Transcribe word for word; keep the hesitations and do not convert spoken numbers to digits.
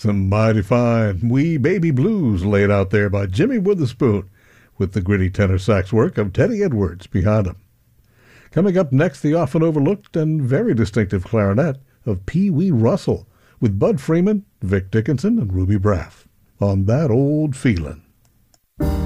Some mighty fine wee baby blues laid out there by Jimmy Witherspoon, with the gritty tenor sax work of Teddy Edwards behind him. Coming up next, the often overlooked and very distinctive clarinet of Pee Wee Russell, with Bud Freeman, Vic Dickinson, and Ruby Braff, on That Old Feelin'.